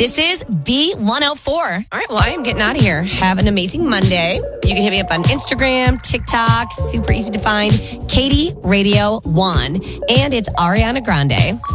This is B104. All right, well, I am getting out of here. Have an amazing Monday. You can hit me up on Instagram, TikTok, super easy to find, Katie Radio 1. And it's Ariana Grande.